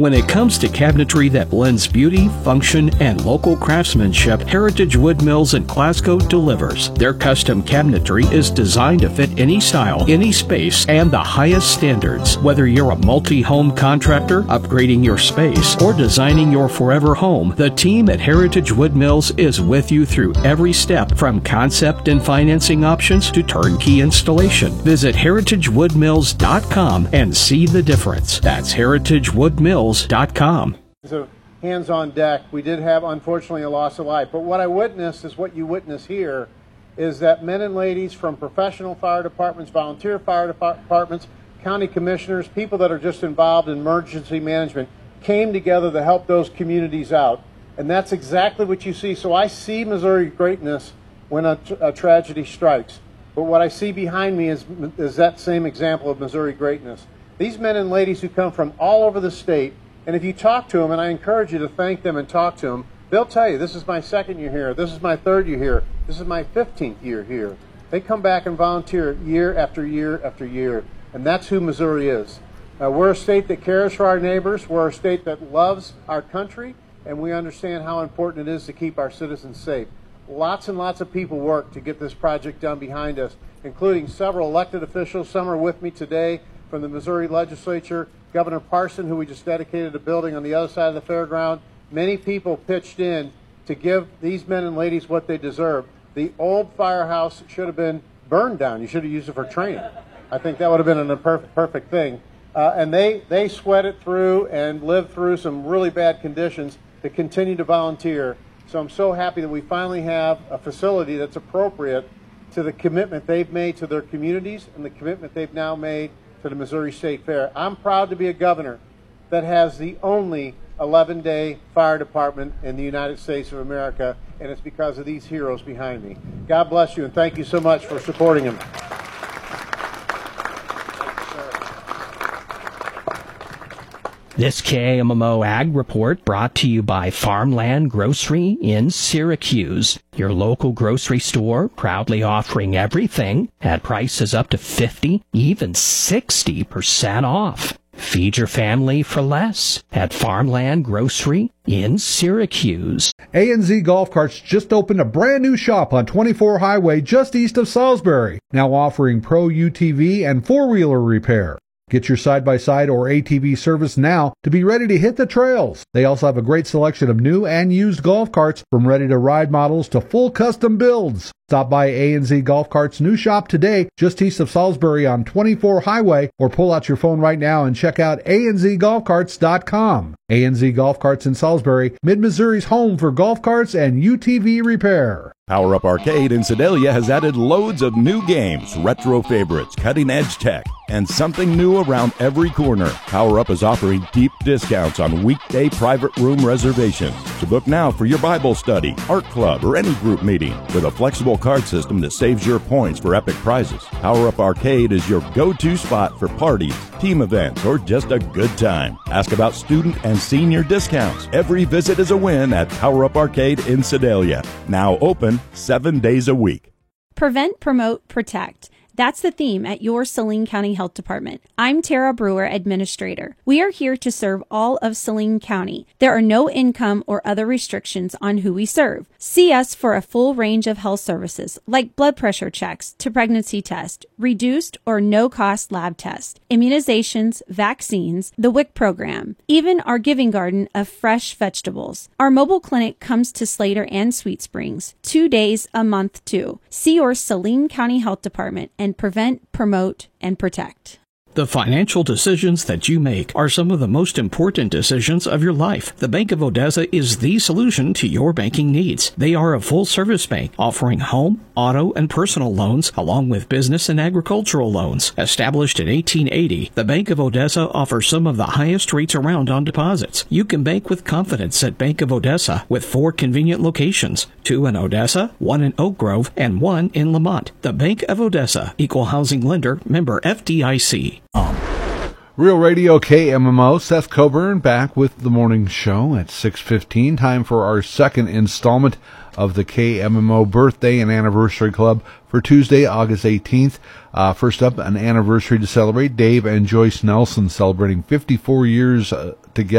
When it comes to cabinetry that blends beauty, function, and local craftsmanship, Heritage Wood Mills in Glasgow delivers. Their custom cabinetry is designed to fit any style, any space, and the highest standards. Whether you're a multi-home contractor, upgrading your space, or designing your forever home, the team at Heritage Wood Mills is with you through every step, from concept and financing options to turnkey installation. Visit heritagewoodmills.com and see the difference. That's heritagewoodmills.com. So hands on deck. We did have, unfortunately, a loss of life. But what I witnessed is what you witness here, is that men and ladies from professional fire departments, volunteer fire departments, county commissioners, people that are just involved in emergency management, came together to help those communities out. And that's exactly what you see. So I see Missouri greatness when a tragedy strikes. But what I see behind me is that same example of Missouri greatness. These men and ladies who come from all over the state, and if you talk to them, and I encourage you to thank them and talk to them, they'll tell you, this is my second year here, this is my third year here, this is my 15th year here. They come back and volunteer year after year after year, and that's who Missouri is. We're a state that cares for our neighbors, we're a state that loves our country, and we understand how important it is to keep our citizens safe. Lots and lots of people work to get this project done behind us, including several elected officials. Some are with me today from the Missouri legislature. Governor Parson, who we just dedicated a building on the other side of the fairground. Many people pitched in to give these men and ladies what they deserve. The old firehouse should have been burned down. You should have used it for training. I think that would have been a perfect thing. And they sweat it through and lived through some really bad conditions to continue to volunteer. So I'm so happy that we finally have a facility that's appropriate to the commitment they've made to their communities and the commitment they've now made to the Missouri State Fair. I'm proud to be a governor that has the only 11-day fire department in the United States of America, and it's because of these heroes behind me. God bless you, and thank you so much for supporting them. This KMMO Ag Report brought to you by Farmland Grocery in Syracuse, your local grocery store proudly offering everything at prices up to 50, even 60% off. Feed your family for less at Farmland Grocery in Syracuse. A&Z Golf Carts just opened a brand new shop on 24 Highway just east of Salisbury, now offering pro UTV and four-wheeler repair. Get your side-by-side or ATV service now to be ready to hit the trails. They also have a great selection of new and used golf carts, from ready-to-ride models to full custom builds. Stop by A&Z Golf Carts' new shop today, just east of Salisbury on 24 Highway, or pull out your phone right now and check out anzgolfcarts.com. A&Z Golf Carts in Salisbury, Mid-Missouri's home for golf carts and UTV repair. Power Up Arcade in Sedalia has added loads of new games, retro favorites, cutting-edge tech, and something new around every corner. Power Up is offering deep discounts on weekday private room reservations. So book now for your Bible study, art club, or any group meeting with a flexible card system that saves your points for epic prizes. Power Up Arcade is your go-to spot for parties, team events, or just a good time. Ask about student and senior discounts. Every visit is a win at Power Up Arcade in Sedalia. Now open 7 days a week. Prevent, promote, protect. That's the theme at your Saline County Health Department. I'm Tara Brewer, Administrator. We are here to serve all of Saline County. There are no income or other restrictions on who we serve. See us for a full range of health services, like blood pressure checks to pregnancy test, reduced or no-cost lab tests, immunizations, vaccines, the WIC program, even our giving garden of fresh vegetables. Our mobile clinic comes to Slater and Sweet Springs 2 days a month too. See your Saline County Health Department and prevent, promote, and protect. The financial decisions that you make are some of the most important decisions of your life. The Bank of Odessa is the solution to your banking needs. They are a full-service bank offering home, auto, and personal loans, along with business and agricultural loans. Established in 1880, the Bank of Odessa offers some of the highest rates around on deposits. You can bank with confidence at Bank of Odessa with 4 convenient locations, 2 in Odessa, 1 in Oak Grove, and 1 in Lamont. The Bank of Odessa, Equal Housing Lender, member FDIC. Real Radio KMMO, Seth Coburn back with the morning show at 6:15. Time for our second installment of the KMMO Birthday and Anniversary Club for Tuesday, August 18th. First up, an anniversary to celebrate. Dave and Joyce Nelson celebrating 54 years together.